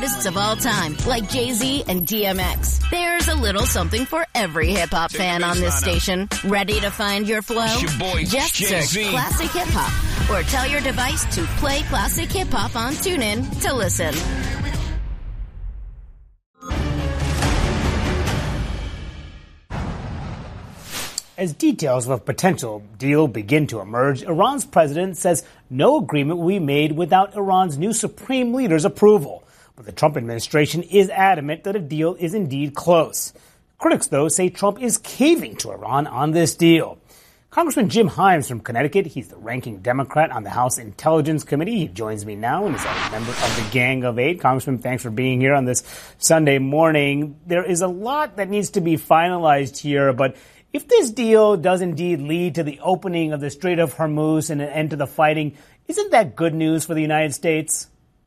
artists of all time, like Jay-Z and DMX. There's a little something for every hip-hop fan on this station. Ready to find your flow? Just search Classic Hip Hop or tell your device to play Classic Hip Hop on TuneIn to listen. As details of a potential deal begin to emerge, Iran's president says no agreement will be made without Iran's new supreme leader's approval. But the Trump administration is adamant that a deal is indeed close. Critics, though, say Trump is caving to Iran on this deal. Congressman Jim Himes from Connecticut, he's the ranking Democrat on the House Intelligence Committee. He joins me now and is a member of the Gang of Eight. Congressman, thanks for being here on this Sunday morning. There is a lot that needs to be finalized here, but if this deal does indeed lead to the opening of the Strait of Hormuz and an end to the fighting, isn't that good news for the United States?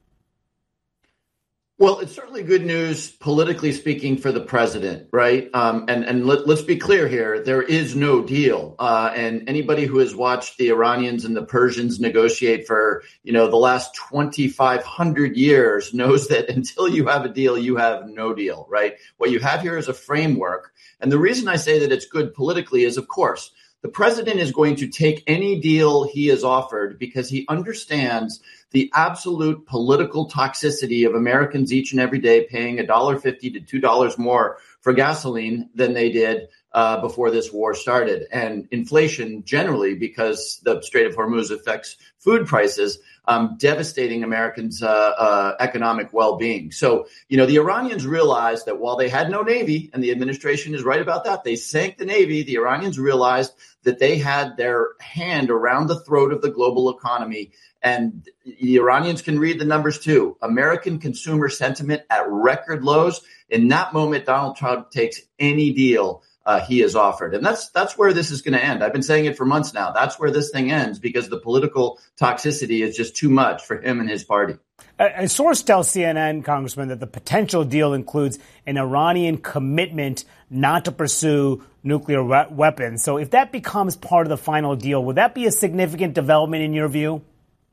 Well, it's certainly good news, politically speaking, for the president, right? Let's be clear here. There is no deal. And anybody who has watched the Iranians and the Persians negotiate for, the last 2,500 years knows that until you have a deal, you have no deal, right? What you have here is a framework. And the reason I say that it's good politically is, of course, the president is going to take any deal he is offered because he understands the absolute political toxicity of Americans each and every day paying $1.50 to $2 more for gasoline than they did before this war started. And inflation generally, because the Strait of Hormuz affects food prices, devastating Americans' economic well-being. So, the Iranians realized that while they had no Navy, and the administration is right about that, they sank the Navy, the Iranians realized that they had their hand around the throat of the global economy. And the Iranians can read the numbers too. American consumer sentiment at record lows. In that moment, Donald Trump takes any deal he is offered. And that's where this is going to end. I've been saying it for months now. That's where this thing ends because the political toxicity is just too much for him and his party. A source tells CNN, Congressman, that the potential deal includes an Iranian commitment not to pursue nuclear weapons. So if that becomes part of the final deal, would that be a significant development in your view?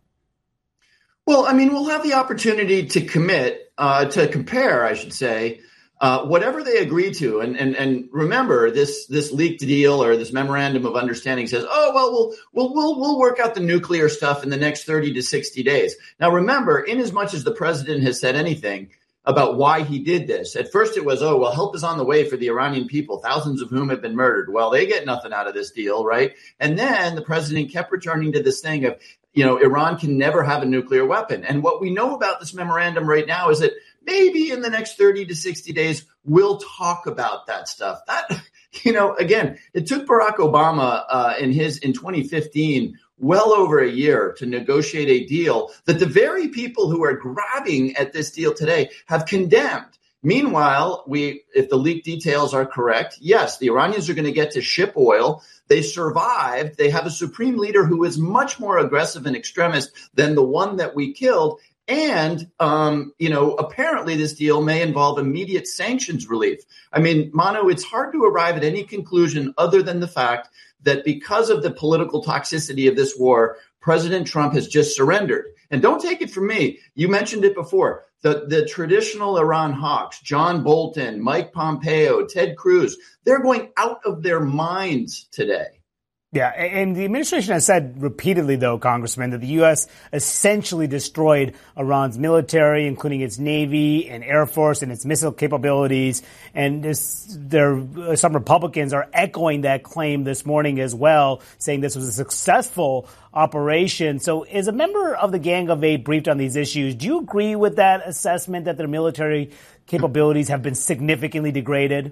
Well, we'll have the opportunity to compare, I should say, whatever they agree to. And remember, this leaked deal or this memorandum of understanding says, we'll work out the nuclear stuff in the next 30 to 60 days. Now, remember, in as much as the president has said anything about why he did this, at first it was, help is on the way for the Iranian people, thousands of whom have been murdered. Well, they get nothing out of this deal, right? And then the president kept returning to this thing of, Iran can never have a nuclear weapon. And what we know about this memorandum right now is that maybe in the next 30 to 60 days, we'll talk about that stuff. That, again, it took Barack Obama in 2015 well over a year to negotiate a deal that the very people who are grabbing at this deal today have condemned. Meanwhile, if the leaked details are correct, yes, the Iranians are going to get to ship oil. They survived. They have a supreme leader who is much more aggressive and extremist than the one that we killed. And, apparently this deal may involve immediate sanctions relief. Manu, it's hard to arrive at any conclusion other than the fact that because of the political toxicity of this war, President Trump has just surrendered. And don't take it from me. You mentioned it before. The traditional Iran hawks, John Bolton, Mike Pompeo, Ted Cruz, they're going out of their minds today. Yeah, and the administration has said repeatedly, though, Congressman, that the U.S. essentially destroyed Iran's military, including its Navy and Air Force and its missile capabilities. And some Republicans are echoing that claim this morning as well, saying this was a successful operation. So as a member of the Gang of Eight briefed on these issues, do you agree with that assessment that their military capabilities have been significantly degraded?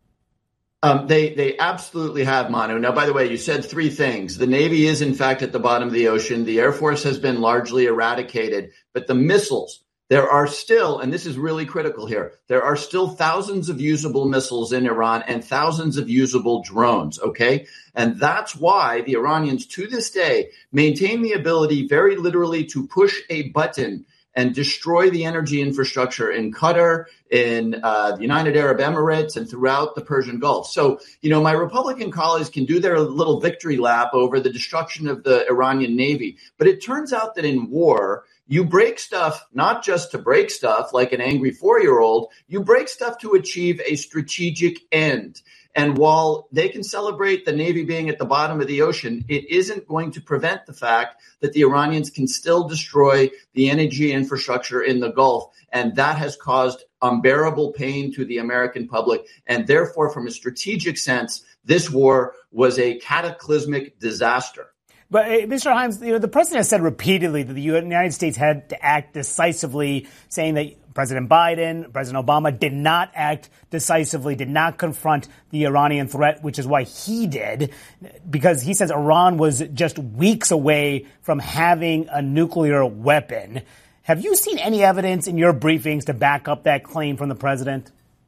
They absolutely have, Manu. Now, by the way, you said three things. The Navy is, in fact, at the bottom of the ocean. The Air Force has been largely eradicated. But the missiles, there are still, and this is really critical here, there are still thousands of usable missiles in Iran and thousands of usable drones, okay? And that's why the Iranians, to this day, maintain the ability very literally to push a button and destroy the energy infrastructure in Qatar, in the United Arab Emirates, and throughout the Persian Gulf. So, my Republican colleagues can do their little victory lap over the destruction of the Iranian Navy. But it turns out that in war, You break stuff not just to break stuff like an angry 4-year-old. You break stuff to achieve a strategic end. And while they can celebrate the Navy being at the bottom of the ocean, it isn't going to prevent the fact that the Iranians can still destroy the energy infrastructure in the Gulf. And that has caused unbearable pain to the American public. And therefore, from a strategic sense, this war was a cataclysmic disaster. But Mr. Hyams, the president has said repeatedly that the United States had to act decisively, saying that President Biden, President Obama did not act decisively, did not confront the Iranian threat, which is why he did, because he says Iran was just weeks away from having a nuclear weapon. Have you seen any evidence in your briefings to back up that claim from the president?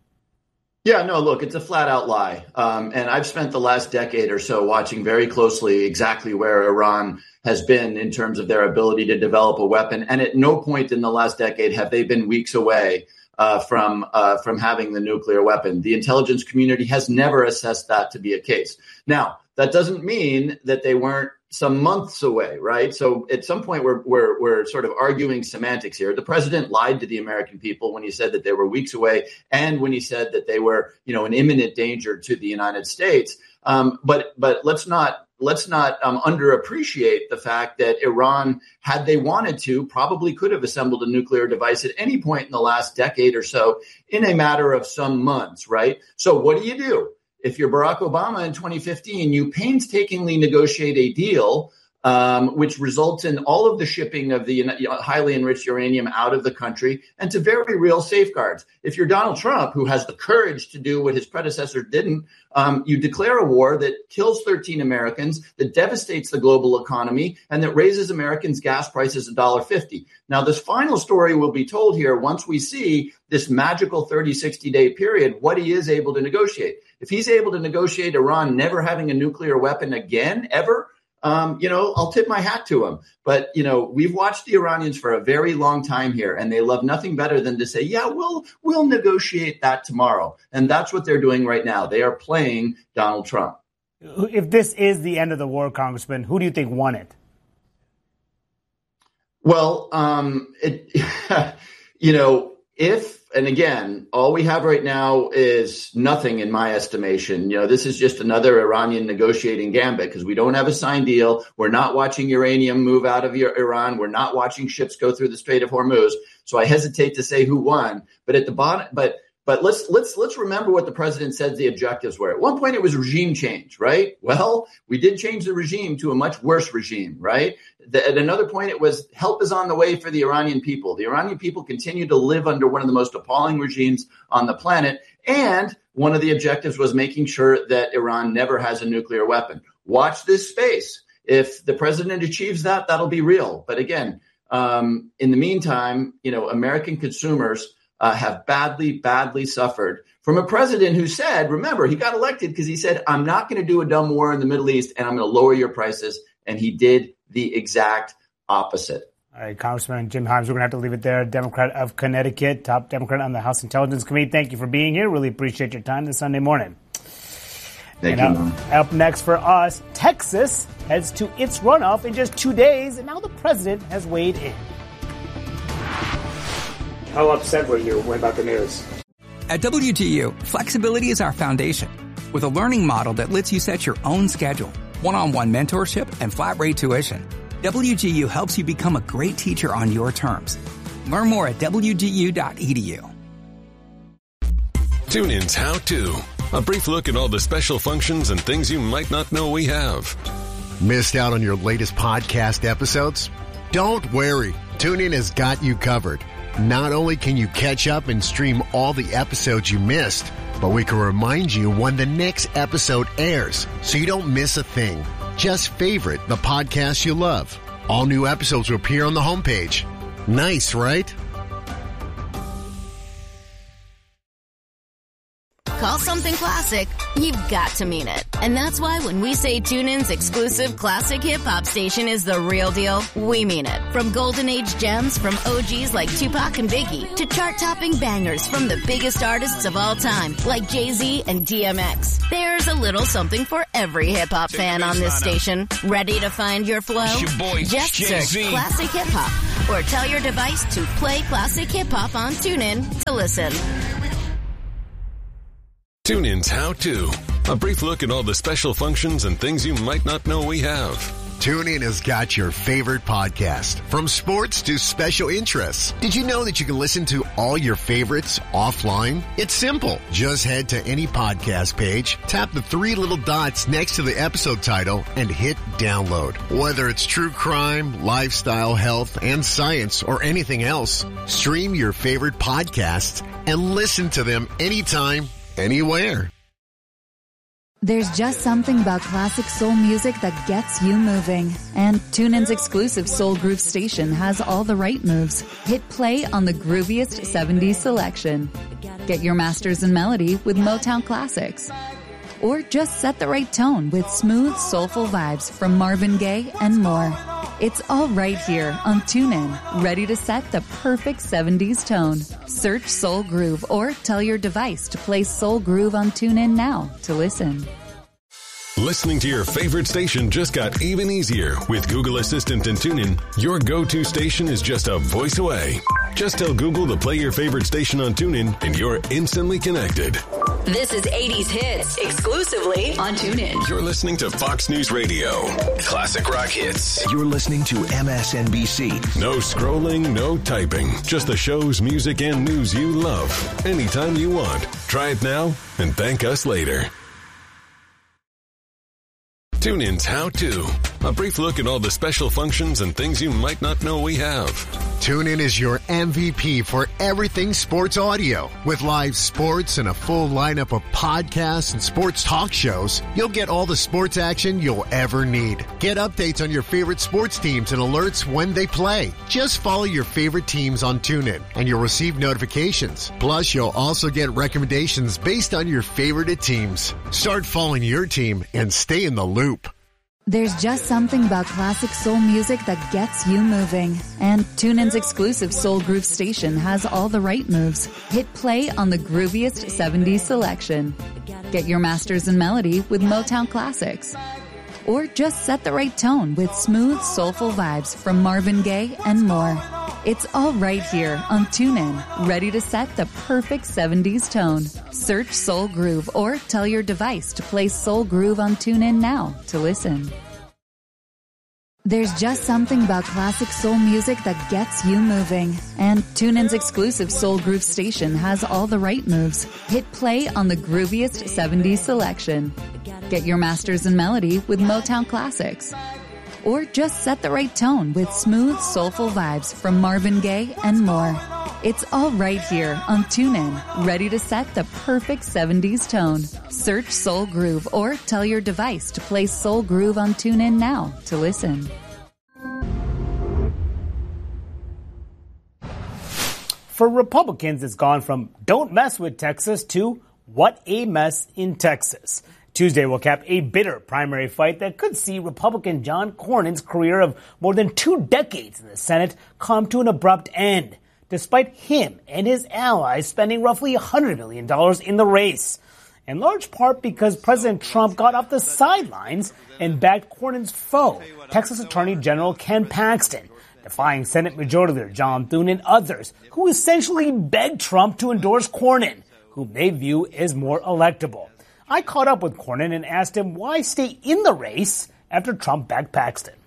Yeah, no, look, it's a flat out lie. And I've spent the last decade or so watching very closely exactly where Iran has been in terms of their ability to develop a weapon. And at no point in the last decade have they been weeks away from having the nuclear weapon. The intelligence community has never assessed that to be a case. Now, that doesn't mean that they weren't some months away, right? So at some point we're sort of arguing semantics here. The president lied to the American people when he said that they were weeks away and when he said that they were, an imminent danger to the United States. But let's not underappreciate the fact that Iran, had they wanted to, probably could have assembled a nuclear device at any point in the last decade or so in a matter of some months, right? So what do? If you're Barack Obama in 2015, you painstakingly negotiate a deal which results in all of the shipping of the highly enriched uranium out of the country and to very real safeguards. If you're Donald Trump, who has the courage to do what his predecessor didn't, you declare a war that kills 13 Americans, that devastates the global economy, and that raises Americans' gas prices $1.50. Now, this final story will be told here once we see this magical 30, 60-day period, what he is able to negotiate. If he's able to negotiate Iran never having a nuclear weapon again, ever, I'll tip my hat to him. But, we've watched the Iranians for a very long time here, and they love nothing better than to say, yeah, we'll negotiate that tomorrow. And that's what they're doing right now. They are playing Donald Trump. If this is the end of the war, Congressman, who do you think won it? Well, and again, all we have right now is nothing in my estimation. This is just another Iranian negotiating gambit because we don't have a signed deal. We're not watching uranium move out of Iran. We're not watching ships go through the Strait of Hormuz. So I hesitate to say who won. But at the bottom, but let's remember what the president said the objectives were. At one point, it was regime change, right? Well, we did change the regime to a much worse regime, right? At another point, it was help is on the way for the Iranian people. The Iranian people continue to live under one of the most appalling regimes on the planet. And one of the objectives was making sure that Iran never has a nuclear weapon. Watch this space. If the president achieves that, that'll be real. But again, in the meantime, American consumers have badly suffered from a president who said, remember, he got elected because he said, I'm not going to do a dumb war in the Middle East and I'm going to lower your prices. And he did the exact opposite. All right, Congressman Jim Hyams, we're going to have to leave it there. Democrat of Connecticut, top Democrat on the House Intelligence Committee. Thank you for being here. Really appreciate your time this Sunday morning. Thank you. Up next for us, Texas heads to its runoff in just 2 days, and now the president has weighed in. How upset were you about the news? At WGU, flexibility is our foundation. With a learning model that lets you set your own schedule, one-on-one mentorship, and flat-rate tuition, WGU helps you become a great teacher on your terms. Learn more at WGU.edu. TuneIn's How To. A brief look at all the special functions and things you might not know we have. Missed out on your latest podcast episodes? Don't worry. TuneIn has got you covered. Not only can you catch up and stream all the episodes you missed, but we can remind you when the next episode airs so you don't miss a thing. Just favorite the podcast you love. All new episodes will appear on the homepage. Nice, right? Call something classic, you've got to mean it. And that's why when we say TuneIn's exclusive classic hip-hop station is the real deal, we mean it. From golden age gems from OGs like Tupac and Biggie to chart-topping bangers from the biggest artists of all time like Jay-Z and DMX. There's a little something for every hip-hop fan on this station. Ready to find your flow? It's your boy, Just Jay-Z. search classic hip-hop or tell your device to play classic hip-hop on TuneIn to listen. TuneIn's How To. A brief look at all the special functions and things you might not know we have. TuneIn has got your favorite podcast, from sports to special interests. Did you know that you can listen to all your favorites offline? It's simple. Just head to any podcast page, tap the 3 little dots next to the episode title, and hit download. Whether it's true crime, lifestyle, health, and science, or anything else, stream your favorite podcasts and listen to them anytime, anywhere. There's just something about classic soul music that gets you moving. And TuneIn's exclusive Soul Groove station has all the right moves. Hit play on the grooviest 70s selection. Get your masters in melody with Motown classics. Or just set the right tone with smooth, soulful vibes from Marvin Gaye and more. It's all right here on TuneIn, ready to set the perfect 70s tone. Search Soul Groove or tell your device to play Soul Groove on TuneIn now to listen. Listening to your favorite station just got even easier. With Google Assistant and TuneIn, your go-to station is just a voice away. Just tell Google to play your favorite station on TuneIn and you're instantly connected. This is 80s Hits, exclusively on TuneIn. You're listening to Fox News Radio. Classic rock hits. You're listening to MSNBC. No scrolling, no typing. Just the shows, music, and news you love. Anytime you want. Try it now and thank us later. TuneIn's How To. A brief look at all the special functions and things you might not know we have. TuneIn is your MVP for everything sports audio. With live sports and a full lineup of podcasts and sports talk shows, you'll get all the sports action you'll ever need. Get updates on your favorite sports teams and alerts when they play. Just follow your favorite teams on TuneIn and you'll receive notifications. Plus, you'll also get recommendations based on your favorite teams. Start following your team and stay in the loop. There's just something about classic soul music that gets you moving. And TuneIn's exclusive Soul Groove station has all the right moves. Hit play on the grooviest 70s selection. Get your masters in melody with Motown classics. Or just set the right tone with smooth, soulful vibes from Marvin Gaye and more. It's all right here on TuneIn, ready to set the perfect 70s tone. Search Soul Groove or tell your device to play Soul Groove on TuneIn now to listen. There's just something about classic soul music that gets you moving. And TuneIn's exclusive Soul Groove station has all the right moves. Hit play on the grooviest 70s selection. Get your masters in melody with Motown classics. Or just set the right tone with smooth, soulful vibes from Marvin Gaye and more. It's all right here on TuneIn, ready to set the perfect 70s tone. Search Soul Groove or tell your device to play Soul Groove on TuneIn now to listen. For Republicans, it's gone from don't mess with Texas to what a mess in Texas. Tuesday will cap a bitter primary fight that could see Republican John Cornyn's career of more than 2 decades in the Senate come to an abrupt end, despite him and his allies spending roughly $100 million in the race. In large part because President Trump got off the sidelines and backed Cornyn's foe, Texas Attorney General Ken Paxton, defying Senate Majority Leader John Thune and others who essentially begged Trump to endorse Cornyn, whom they view as more electable. I caught up with Cornyn and asked him why stay in the race after Trump backed Paxton.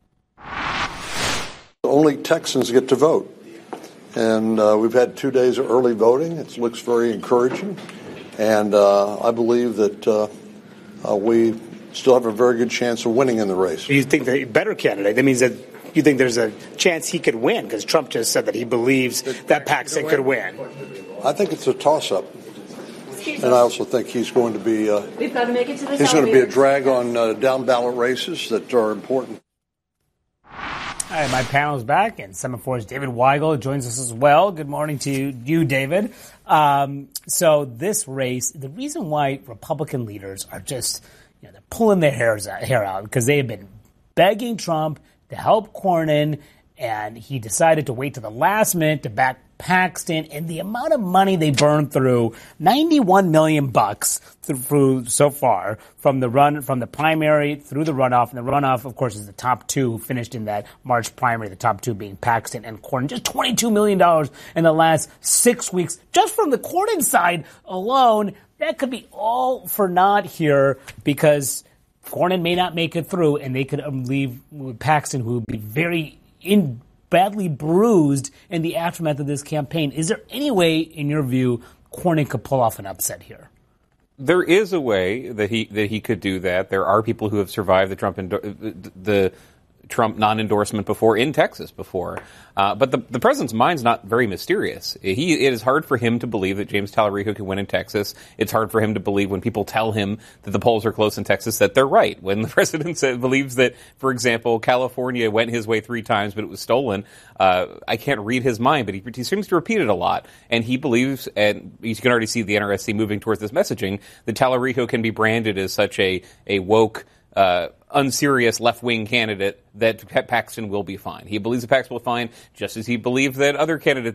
Only Texans get to vote. And we've had 2 days of early voting. It looks very encouraging. And I believe that we still have a very good chance of winning in the race. You think they're a better candidate? That means that you think there's a chance he could win, because Trump just said that he believes that Paxton could win. I think it's a toss-up. And I also think he's going to be We've got to make it to the he's going to be a drag on down-ballot races that are important. All right, my panel's back, and Semaphor's David Weigel joins us as well. Good morning to you, David. So this race, the reason why Republican leaders are just, they're pulling their hair out because they have been begging Trump to help Cornyn, and he decided to wait to the last minute to back Paxton, and the amount of money they burned through, $91 million through so far from the primary through the runoff. And the runoff, of course, is the top two who finished in that March primary, the top two being Paxton and Cornyn. Just $22 million in the last 6 weeks, just from the Cornyn side alone. That could be all for naught here because Cornyn may not make it through, and they could leave Paxton, who would be very badly bruised in the aftermath of this campaign. Is there any way, in your view, Cornyn could pull off an upset here? There is a way that he could do that. There are people who have survived the Trump non-endorsement before in Texas before. But the president's mind's not very mysterious. It is hard for him to believe that James Talarico can win in Texas. It's hard for him to believe when people tell him that the polls are close in Texas that they're right. When the president believes that, for example, California went his way 3 times, but it was stolen, I can't read his mind, but he seems to repeat it a lot. And he believes, and you can already see the NRSC moving towards this messaging, that Talarico can be branded as such a woke, unserious left-wing candidate that Paxton will be fine. He believes that Paxton will be fine, just as he believed that other candidates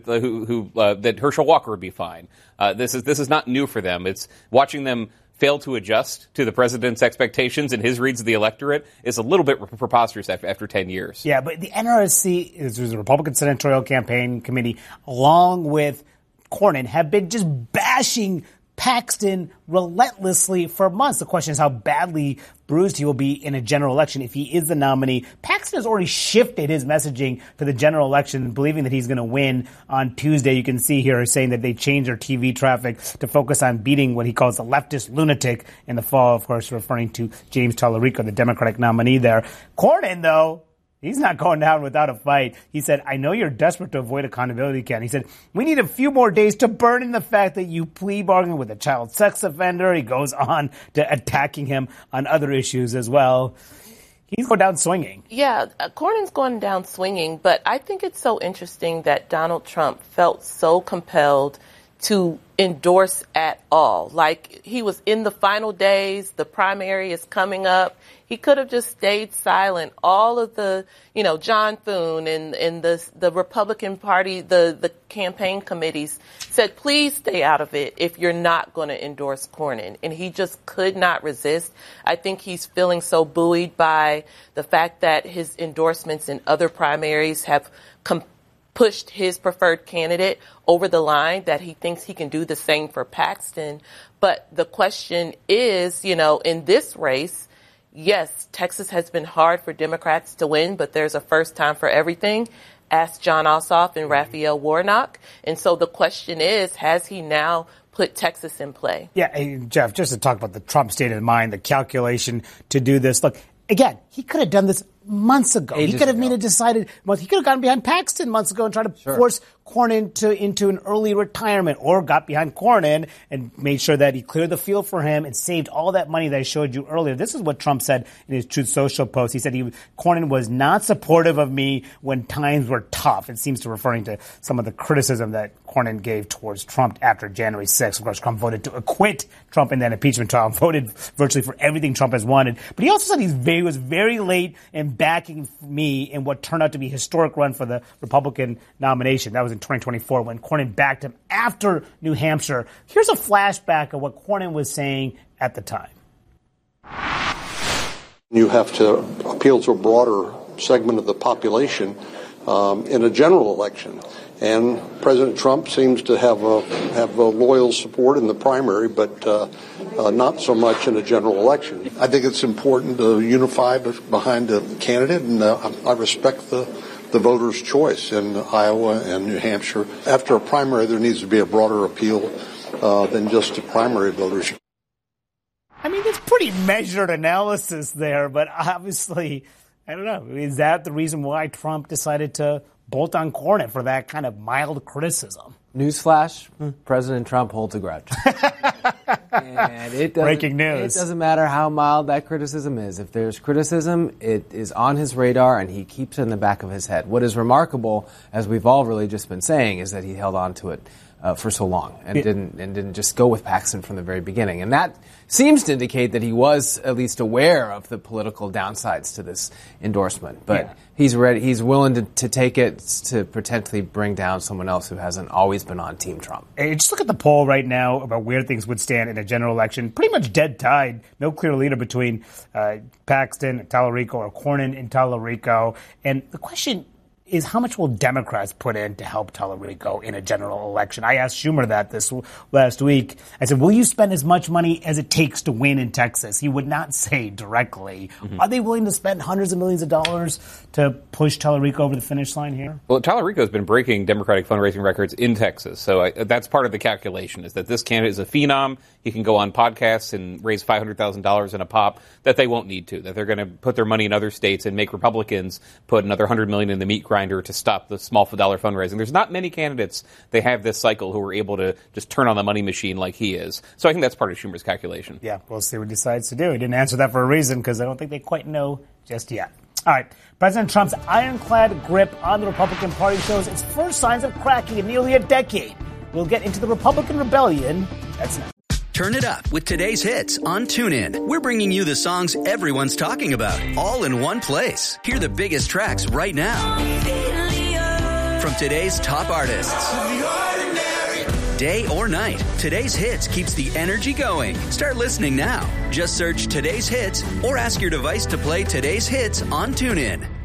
that Herschel Walker would be fine. This is not new for them. It's watching them fail to adjust to the president's expectations and his reads of the electorate is a little bit preposterous after 10 years. Yeah, but the NRSC, is the Republican Senatorial Campaign Committee, along with Cornyn, have been just bashing Paxton relentlessly for months. The question is how badly bruised he will be in a general election if he is the nominee. Paxton has already shifted his messaging to the general election, believing that he's going to win on Tuesday. You can see here saying that they changed their TV traffic to focus on beating what he calls the leftist lunatic in the fall, of course, referring to James Talarico, the Democratic nominee there. Cornyn, though, he's not going down without a fight. He said, I know you're desperate to avoid accountability, Ken. He said, we need a few more days to burn in the fact that you plea bargained with a child sex offender. He goes on to attacking him on other issues as well. He's going down swinging. Yeah, Cornyn's going down swinging, but I think it's so interesting that Donald Trump felt so compelled to endorse at all. Like, he was in the final days, the primary is coming up. He could have just stayed silent. All of the, John Thune and the Republican Party, the campaign committees said, please stay out of it if you're not going to endorse Cornyn. And he just could not resist. I think he's feeling so buoyed by the fact that his endorsements in other primaries have pushed his preferred candidate over the line that he thinks he can do the same for Paxton. But the question is, in this race, yes, Texas has been hard for Democrats to win, but there's a first time for everything. Ask Jon Ossoff and Raphael Warnock. And so the question is, has he now put Texas in play? Yeah, hey, Jeff, just to talk about the Trump state of mind, the calculation to do this. Look, again, he could have done this months ago. He could have made a decided. Well, he could have gotten behind Paxton months ago and tried to force Cornyn into an early retirement, or got behind Cornyn and made sure that he cleared the field for him and saved all that money that I showed you earlier. This is what Trump said in his Truth Social post. He said Cornyn was not supportive of me when times were tough. It seems to referring to some of the criticism that Cornyn gave towards Trump after January 6th. Of course, Trump voted to acquit Trump in that impeachment trial and voted virtually for everything Trump has wanted. But he also said he was very late in backing me in what turned out to be a historic run for the Republican nomination. That was in 2024 when Cornyn backed him after New Hampshire. Here's a flashback of what Cornyn was saying at the time. You have to appeal to a broader segment of the population in a general election. And President Trump seems to have a loyal support in the primary, but not so much in a general election. I think it's important to unify behind a candidate, and I respect the voters' choice in Iowa and New Hampshire. After a primary, there needs to be a broader appeal than just to primary voters. I mean, it's pretty measured analysis there, but obviously, I don't know. Is that the reason why Trump decided to bolt on Cornyn for that kind of mild criticism? Newsflash, President Trump holds a grudge. And breaking news. It doesn't matter how mild that criticism is. If there's criticism, it is on his radar and he keeps it in the back of his head. What is remarkable, as we've all really just been saying, is that he held on to it for so long and didn't just go with Paxton from the very beginning. And that seems to indicate that he was at least aware of the political downsides to this endorsement. But he's ready. He's willing to take it to potentially bring down someone else who hasn't always been on Team Trump. Hey, just look at the poll right now about where things would stand in a general election. Pretty much dead tied. No clear leader between Paxton and Tallarico or Cornyn and Tallarico. And the question is, how much will Democrats put in to help Tallarico in a general election? I asked Schumer that this last week. I said, will you spend as much money as it takes to win in Texas? He would not say directly. Mm-hmm. Are they willing to spend hundreds of millions of dollars to push Tallarico over the finish line here? Well, Tallarico has been breaking Democratic fundraising records in Texas. So that's part of the calculation, is that this candidate is a phenom. He can go on podcasts and raise $500,000 in a pop, that they won't need to, that they're going to put their money in other states and make Republicans put another $100 million in the meat grinder to stop the small dollar fundraising. There's not many candidates they have this cycle who are able to just turn on the money machine like he is. So I think that's part of Schumer's calculation. Yeah, we'll see what he decides to do. He didn't answer that for a reason, because I don't think they quite know just yet. All right. President Trump's ironclad grip on the Republican Party shows its first signs of cracking in nearly a decade. We'll get into the Republican rebellion. That's next. Turn it up with today's hits on TuneIn. We're bringing you the songs everyone's talking about, all in one place. Hear the biggest tracks right now from today's top artists. Day or night, today's hits keeps the energy going. Start listening now. Just search today's hits or ask your device to play today's hits on TuneIn.